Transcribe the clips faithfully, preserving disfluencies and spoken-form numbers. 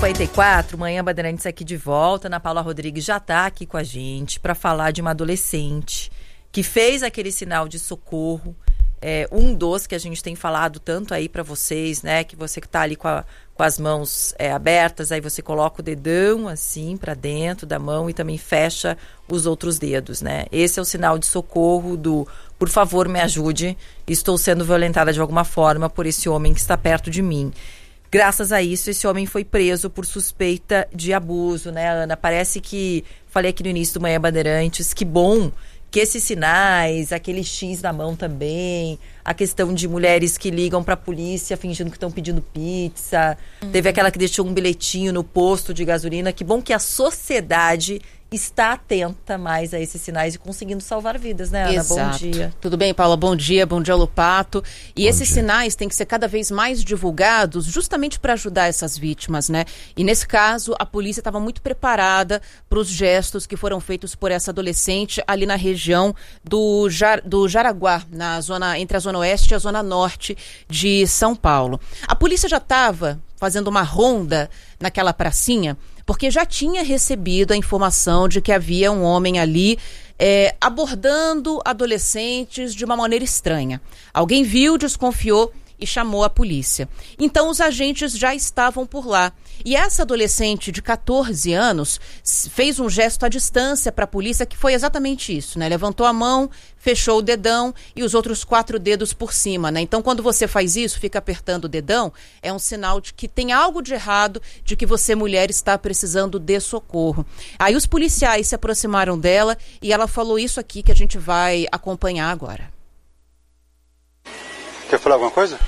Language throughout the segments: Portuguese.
cinquenta e quatro, Manhã Bandeirantes aqui de volta. Ana Paula Rodrigues já está aqui com a gente para falar de uma adolescente que fez aquele sinal de socorro. É, um dos que a gente tem falado tanto aí para vocês, né? Que você que tá ali com, a, com as mãos é, abertas, aí você coloca o dedão assim para dentro da mão e também fecha os outros dedos, né? Esse é o sinal de socorro do por favor me ajude, estou sendo violentada de alguma forma por esse homem que está perto de mim. Graças a isso, esse homem foi preso por suspeita de abuso, né, Ana? Parece que, falei aqui no início do Manhã Bandeirantes, que bom que esses sinais, aquele X na mão também, a questão de mulheres que ligam para a polícia fingindo que estão pedindo pizza, uhum. Teve aquela que deixou um bilhetinho no posto de gasolina. Que bom que a sociedade está atenta mais a esses sinais e conseguindo salvar vidas, né, Ana? Exato. Bom dia. Tudo bem, Paula? Bom dia, bom dia, Lupato. E Bom esses dia. sinais têm que ser cada vez mais divulgados justamente para ajudar essas vítimas, né? E nesse caso, a polícia estava muito preparada para os gestos que foram feitos por essa adolescente ali na região do, Jar- do Jaraguá, na zona, entre a zona oeste e a zona norte de São Paulo. A polícia já estava fazendo uma ronda naquela pracinha, porque já tinha recebido a informação de que havia um homem ali é, abordando adolescentes de uma maneira estranha. Alguém viu, desconfiou e chamou a polícia. Então os agentes já estavam por lá. E essa adolescente de catorze anos fez um gesto à distância para a polícia, que foi exatamente isso, né? Levantou a mão, fechou o dedão e os outros quatro dedos por cima, né? Então quando você faz isso, fica apertando o dedão, é um sinal de que tem algo de errado, de que você, mulher, está precisando de socorro. Aí os policiais se aproximaram dela e ela falou isso aqui que a gente vai acompanhar agora. Quer falar alguma coisa?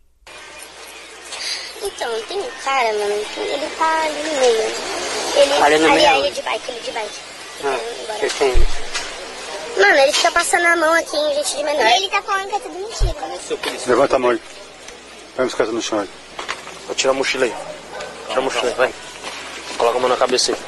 Então, tem um cara, mano, ele tá ali no meio. Ele, Ali no ali, meio? ali de bike, ele de bike. Ah, Embora. que tem ele? Mano, ele fica passando a mão aqui em gente de menor. E ele tá falando que é tudo mentira. Levanta a mão aí. Vamos ficar no chão aí. Vou tirar a mochila aí. Tira a mochila aí, vai. Coloca a mão na cabeça aí.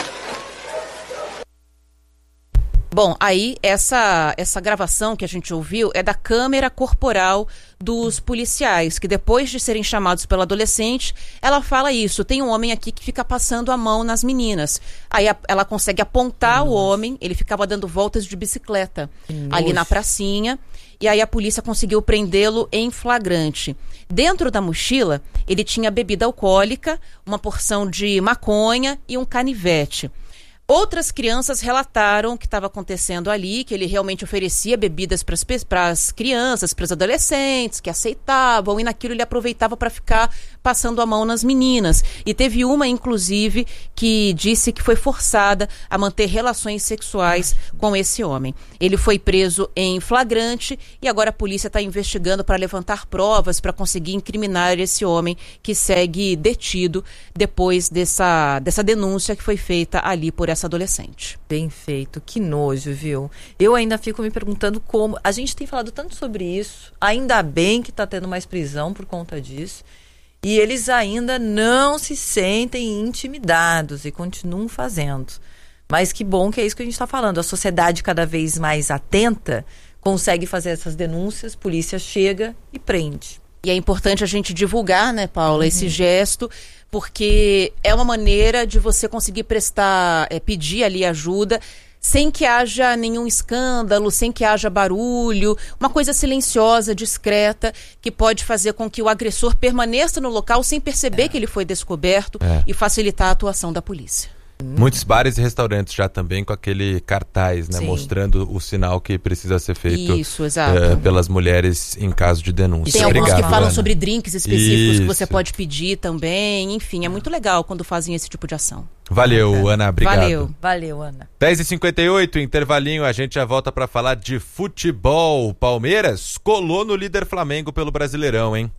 Bom, aí essa, essa gravação que a gente ouviu é da câmera corporal dos policiais, que depois de serem chamados pela adolescente, ela fala isso: tem um homem aqui que fica passando a mão nas meninas. Aí a, ela consegue apontar Nossa. o homem, ele ficava dando voltas de bicicleta Nossa. ali na pracinha, e aí a polícia conseguiu prendê-lo em flagrante. Dentro da mochila, ele tinha bebida alcoólica, uma porção de maconha e um canivete. Outras crianças relataram o que estava acontecendo ali, que ele realmente oferecia bebidas para as crianças, para os adolescentes, que aceitavam, e naquilo ele aproveitava para ficar passando a mão nas meninas. E teve uma, inclusive, que disse que foi forçada a manter relações sexuais com esse homem. Ele foi preso em flagrante e agora a polícia está investigando para levantar provas para conseguir incriminar esse homem, que segue detido depois dessa, dessa denúncia que foi feita ali por essa adolescente. Bem feito, que nojo, viu? Eu ainda fico me perguntando como... A gente tem falado tanto sobre isso, ainda bem que está tendo mais prisão por conta disso, e eles ainda não se sentem intimidados e continuam fazendo. Mas que bom que é isso que a gente está falando. A sociedade cada vez mais atenta consegue fazer essas denúncias, polícia chega e prende. E é importante a gente divulgar, né, Paula, uhum. esse gesto, porque é uma maneira de você conseguir prestar, é, pedir ali ajuda, sem que haja nenhum escândalo, sem que haja barulho, uma coisa silenciosa, discreta, que pode fazer com que o agressor permaneça no local sem perceber é. que ele foi descoberto é. e facilitar a atuação da polícia. Muitos bares e restaurantes já também com aquele cartaz, né, Sim. mostrando o sinal que precisa ser feito Isso, exato. Uh, pelas mulheres em caso de denúncia. Tem Obrigado, alguns que falam Ana. sobre drinks específicos Isso. que você pode pedir também. Enfim, é muito legal quando fazem esse tipo de ação. Valeu, Ana, obrigado. Valeu. Valeu, Ana. dez e cinquenta e oito, intervalinho, a gente já volta para falar de futebol. Palmeiras colou no líder Flamengo pelo Brasileirão, hein?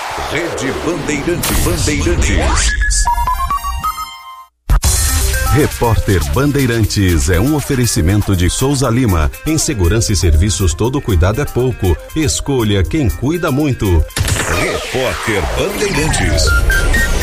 Rede Bandeirantes. Bandeirantes. Repórter Bandeirantes é um oferecimento de Souza Lima. Em segurança e serviços, todo cuidado é pouco. Escolha quem cuida muito. Repórter Bandeirantes.